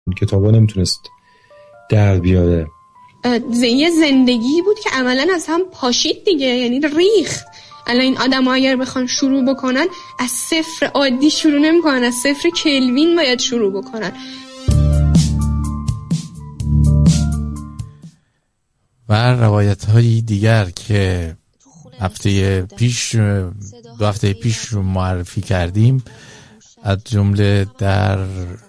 کتابا نمیتونست در بیاره. یه زندگی بود که عملاً از هم پاشید دیگه، یعنی ریخت. الان این آدم‌ها اگر بخوان شروع بکنن از صفر عادی شروع نمی‌کنن، از صفر کلوین باید شروع بکنن. و روایت‌های دیگر که دو هفته پیش معرفی کردیم، از جمله در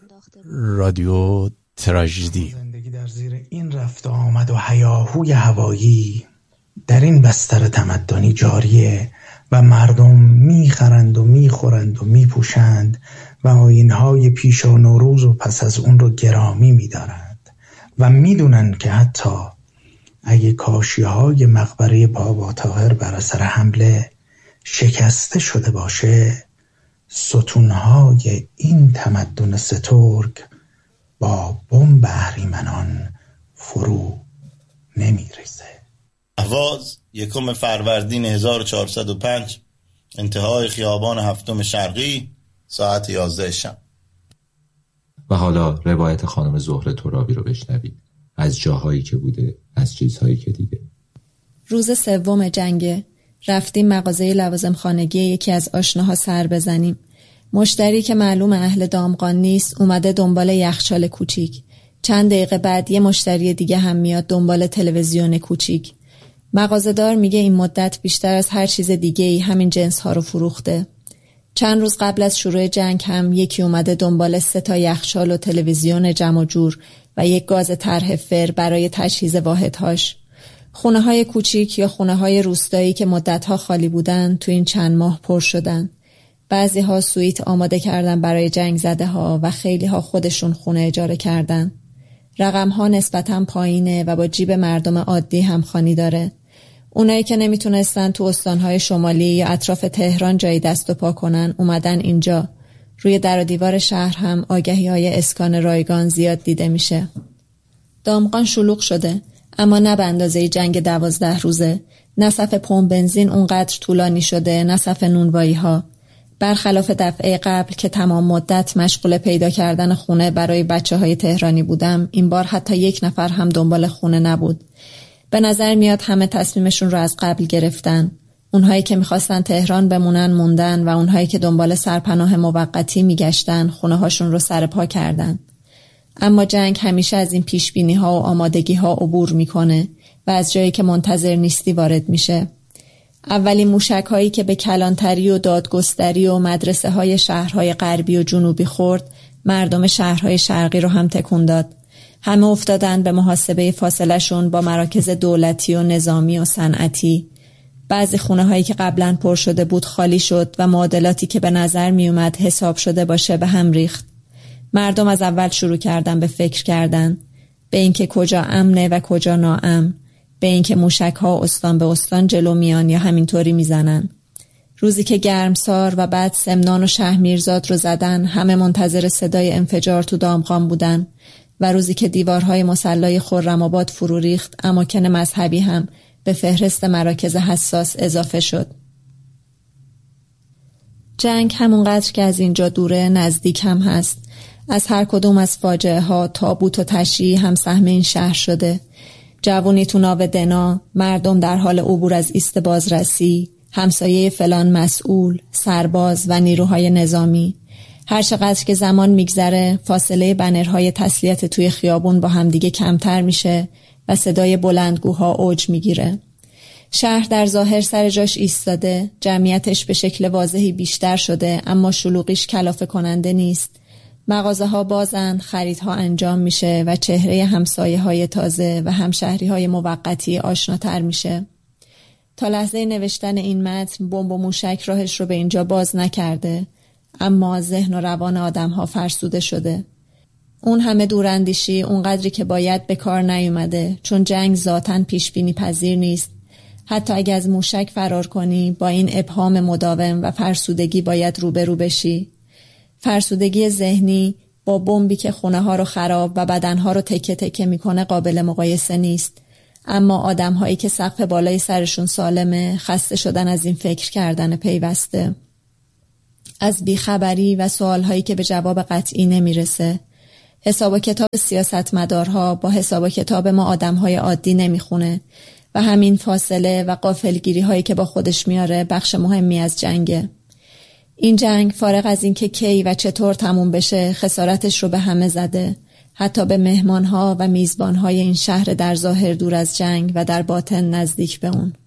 رادیو تراژدی. زندگی در زیر این رفت و آمد و هیاهوی هوایی در این بستر تمدنی جاریه و مردم میخرند و میخورند و میپوشند و آیین‌های پیش و نوروز و پس از اون رو گرامی میدارند و میدونن که حتی اگه کاشی‌های مقبره بابا طاهر بر اثر حمله شکسته شده باشه، ستونهای این تمدن سترگ با بمب اهریمنان فرو نمیریزه. اهواز 1 فروردین 1405 انتهای خیابان 7 شرقی ساعت 11 شب. و حالا روایت خانم زهره ترابی رو بشنوید، از جاهایی که بوده، از چیزهایی که دیده. روز 3 جنگ رفتیم مغازه لوازم خانگی یکی از آشناها سر بزنیم. مشتری که معلوم اهل دامغان نیست اومده دنبال یخچال کوچیک. چند دقیقه بعد یه مشتری دیگه هم میاد دنبال تلویزیون کوچیک. مغازه‌دار میگه این مدت بیشتر از هر چیز دیگه‌ای همین جنس ها رو فروخته. چند روز قبل از شروع جنگ هم یکی اومده دنبال 3 یخچال و تلویزیون جمع و جور و یک گاز طرح فر برای تجهیز واحدهاش. خونه‌های کوچیک یا خونه‌های روستایی که مدت‌ها خالی بودن تو این چند ماه پر شدن. بعضی‌ها سویت آماده کردن برای جنگ زده‌ها و خیلی‌ها خودشون خونه اجاره کردن. رقم‌ها نسبتاً پایینه و با جیب مردم عادی همخوانی داره. اونایی که نمیتونستن تو استان‌های شمالی یا اطراف تهران جایی دست و پا کنن اومدن اینجا. روی در و دیوار شهر هم آگهی‌های اسکان رایگان زیاد دیده میشه. دامغان شلوغ شده، اما نه به اندازه جنگ 12 روزه. نه صف پمپ بنزین اونقدر طولانی شده، نه صف نونوایی‌ها. برخلاف دفعه قبل که تمام مدت مشغول پیدا کردن خونه برای بچه‌های تهرانی بودم، این بار حتی 1 نفر هم دنبال خونه نبود. به نظر میاد همه تصمیمشون رو از قبل گرفتن. اونهایی که میخواستن تهران بمونن موندن و اونهایی که دنبال سرپناه موقتی میگشتن خونه هاشون رو سر پا کردن. اما جنگ همیشه از این پیشبینی ها و آمادگی ها عبور میکنه و از جایی که منتظر نیستی وارد میشه. اولین موشک هایی که به کلانتری و دادگستری و مدرسه های شهرهای غربی و جنوبی خورد، مردم شهرهای شرقی رو هم تکون داد. همه افتادن به محاسبه فاصله شون با مراکز دولتی و نظامی و صنعتی. بعضی خونه هایی که قبلا پر شده بود خالی شد و معادلاتی که به نظر می اومد حساب شده باشه به هم ریخت. مردم از اول شروع کردن به فکر کردن، به اینکه کجا امنه و کجا ناامن، به اینکه موشک ها استان به استان جلو میان یا همینطوری میزنن. روزی که گرمسار و بعد سمنان و شهرمیرزاد رو زدن، همه منتظر صدای انفجار تو دامغان بودن و روزی که دیوارهای مسلای خرم‌آباد فرو ریخت، اماکن مذهبی هم به فهرست مراکز حساس اضافه شد. جنگ همونقدر که از اینجا دوره نزدیک هم هست. از هر کدوم از فاجعه ها تابوت و تشییع هم سهم این شهر شده. جوونی تو ناو دنا، مردم در حال عبور از ایست بازرسی، همسایه فلان مسئول، سرباز و نیروهای نظامی. هر چقدر که زمان میگذره فاصله بنرهای تسلیت توی خیابون با همدیگه کمتر میشه و صدای بلندگوها اوج میگیره. شهر در ظاهر سر جاش ایستاده، جمعیتش به شکل واضحی بیشتر شده، اما شلوغیش کلافه کننده نیست. مغازه ها بازن، خریدها انجام میشه و چهره همسایه های تازه و همشهری های موقتی آشناتر میشه. تا لحظه نوشتن این متن بمب و موشک راهش رو به اینجا باز نکرده، اما ذهن و روان آدم ها فرسوده شده. اون همه دوراندیشی اونقدری که باید به کار نیومده، چون جنگ ذاتاً پیش بینی پذیر نیست. حتی اگه از موشک فرار کنی، با این ابهام مداوم و فرسودگی باید روبرو بشی. فرسودگی ذهنی با بمبی که خونه ها رو خراب و بدن ها رو تکه تکه میکنه قابل مقایسه نیست. اما آدم هایی که سقف بالای سرشون سالمه، خسته شدن از این فکر کردن پیوسته. از بیخبری و سوال هایی که به جواب قطعی نمیرسه. حساب و کتاب سیاستمدارها با حساب و کتاب ما آدمهای عادی نمیخونه و همین فاصله و غافلگیری هایی که با خودش میاره بخش مهمی از جنگه. این جنگ فارغ از این که کی و چطور تموم بشه خسارتش رو به همه زده، حتی به مهمانها و میزبانهای این شهر در ظاهر دور از جنگ و در باطن نزدیک به اون.